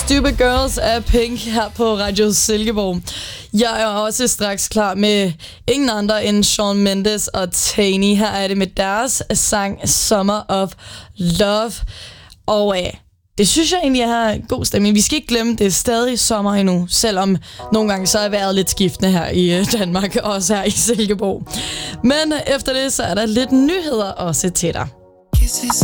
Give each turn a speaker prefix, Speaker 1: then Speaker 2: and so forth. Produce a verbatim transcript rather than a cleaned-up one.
Speaker 1: Stupid Girls af Pink her på Radio Silkeborg. Jeg er også straks klar med ingen andre end Shawn Mendes og Tani. Her er det med deres sang Summer of Love. Og øh, det synes jeg egentlig er en god stemning. Vi skal ikke glemme, det er stadig sommer endnu, selvom nogle gange så er vejret lidt skiftende her i Danmark, og også her i Silkeborg. Men efter det, så er der lidt nyheder også til dig.